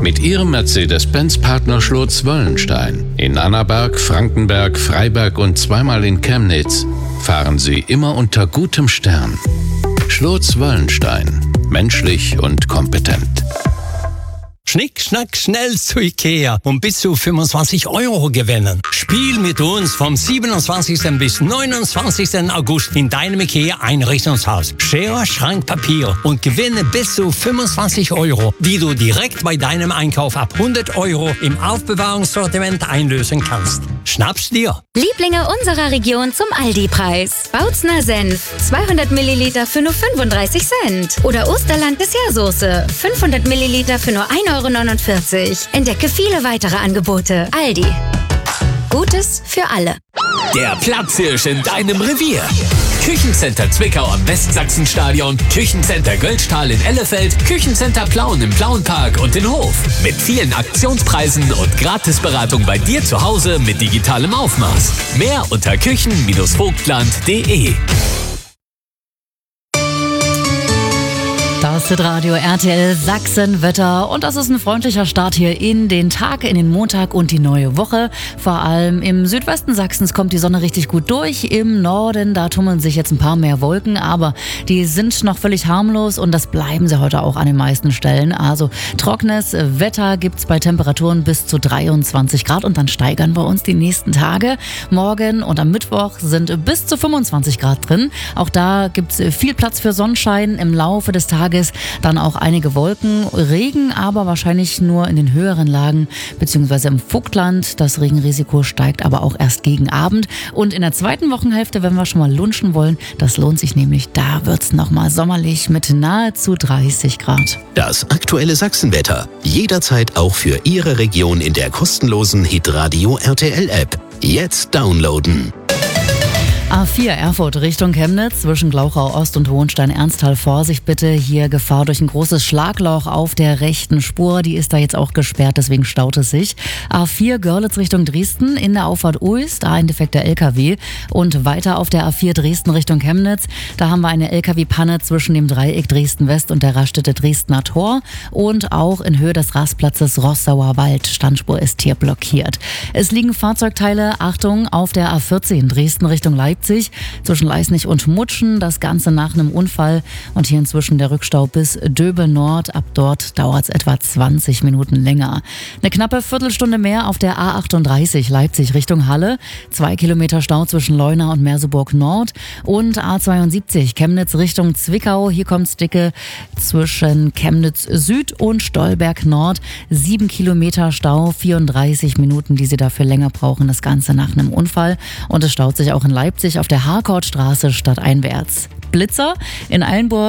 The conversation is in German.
Mit Ihrem Mercedes-Benz-Partner Schlotz-Wöllenstein in Annaberg, Frankenberg, Freiberg und zweimal in Chemnitz fahren Sie immer unter gutem Stern. Schlotz-Wöllenstein. Menschlich und kompetent. Schnick, schnack, schnell zu Ikea und bis zu 25 € gewinnen. Spiel mit uns vom 27. bis 29. August in deinem Ikea-Einrichtungshaus. Schere, Schrank, Papier und gewinne bis zu 25 €, die du direkt bei deinem Einkauf ab 100 € im Aufbewahrungssortiment einlösen kannst. Schnapp's dir! Lieblinge unserer Region zum Aldi-Preis. Bautzner Senf, 200 Milliliter für nur 35 Cent. Oder Osterland Dessertsoße, 500 Milliliter für nur 1,49 €. Entdecke viele weitere Angebote. Aldi. Gutes für alle. Der Platzhirsch in deinem Revier. Küchencenter Zwickau am Westsachsenstadion, Küchencenter Göllstahl in Ellefeld, Küchencenter Plauen im Plauenpark und in Hof. Mit vielen Aktionspreisen und Gratisberatung bei dir zu Hause mit digitalem Aufmaß. Mehr unter küchen-vogtland.de. Das ist Radio RTL Sachsen-Wetter und das ist ein freundlicher Start hier in den Tag, in den Montag und die neue Woche. Vor allem im Südwesten Sachsens kommt die Sonne richtig gut durch. Im Norden, da tummeln sich jetzt ein paar mehr Wolken, aber die sind noch völlig harmlos und das bleiben sie heute auch an den meisten Stellen. Also trockenes Wetter gibt's bei Temperaturen bis zu 23 Grad und dann steigern wir uns die nächsten Tage. Morgen und am Mittwoch sind bis zu 25 Grad drin. Auch da gibt's viel Platz für Sonnenschein im Laufe des Tages. Dann auch einige Wolken, Regen, aber wahrscheinlich nur in den höheren Lagen bzw. im Vogtland. Das Regenrisiko steigt aber auch erst gegen Abend. Und in der zweiten Wochenhälfte, wenn wir schon mal lunchen wollen, das lohnt sich nämlich, da wird's nochmal sommerlich mit nahezu 30 Grad. Das aktuelle Sachsenwetter. Jederzeit auch für Ihre Region in der kostenlosen Hitradio RTL App. Jetzt downloaden. A4 Erfurt Richtung Chemnitz zwischen Glauchau Ost und Hohenstein-Ernsthal. Vorsicht bitte, hier Gefahr durch ein großes Schlagloch auf der rechten Spur. Die ist da jetzt auch gesperrt, deswegen staut es sich. A4 Görlitz Richtung Dresden in der Auffahrt Uis, da ein defekter LKW. Und weiter auf der A4 Dresden Richtung Chemnitz, da haben wir eine LKW-Panne zwischen dem Dreieck Dresden-West und der Raststätte Dresdner Tor. Und auch in Höhe des Rastplatzes Rossauer Wald. Standspur ist hier blockiert. Es liegen Fahrzeugteile, Achtung, auf der A14 Dresden Richtung Leipzig. Zwischen Leisnig und Mutschen, das Ganze nach einem Unfall und hier inzwischen der Rückstau bis Döbel Nord. Ab dort dauert es etwa 20 Minuten länger. Eine knappe Viertelstunde mehr auf der A38 Leipzig Richtung Halle. 2 Kilometer Stau zwischen Leuna und Merseburg Nord und A72 Chemnitz Richtung Zwickau. Hier kommt's dicke zwischen Chemnitz Süd und Stolberg Nord. 7 Kilometer Stau, 34 Minuten, die Sie dafür länger brauchen. Das Ganze nach einem Unfall und es staut sich auch in Leipzig auf der Harcourtstraße stadteinwärts. Blitzer in Eilenburg.